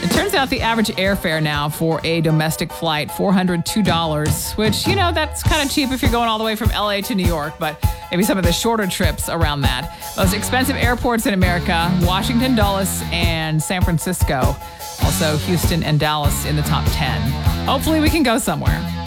It turns out the average airfare now for a domestic flight, $402, which, that's kind of cheap if you're going all the way from LA to New York, but maybe some of the shorter trips around that. Most expensive airports in America, Washington, Dulles, and San Francisco. Also, Houston and Dallas in the top 10. Hopefully we can go somewhere.